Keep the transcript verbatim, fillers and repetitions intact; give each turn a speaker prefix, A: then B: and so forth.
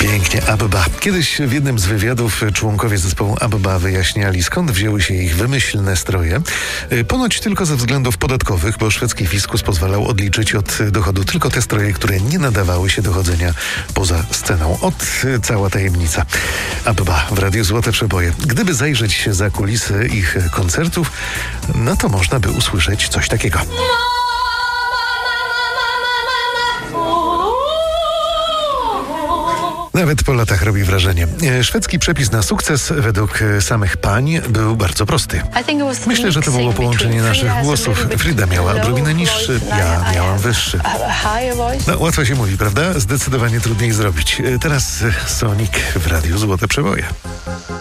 A: Pięknie, Abba. Kiedyś w jednym z wywiadów członkowie zespołu Abba wyjaśniali, skąd wzięły się ich wymyślne stroje. Ponoć tylko ze względów podatkowych, bo szwedzki fiskus pozwalał odliczyć od dochodu tylko te stroje, które nie nadawały się do chodzenia poza sceną. Ot cała tajemnica. Abba w Radiu Złote Przeboje. Gdyby zajrzeć za kulisy ich koncertów, no to można by usłyszeć coś takiego. Nawet po latach robi wrażenie. Szwedzki przepis na sukces według samych pań był bardzo prosty. Myślę, że to było połączenie naszych głosów. Frida miała odrobinę niższy, ja miałam wyższy. No, łatwo się mówi, prawda? Zdecydowanie trudniej zrobić. Teraz Sonic w Radiu Złote Przeboje.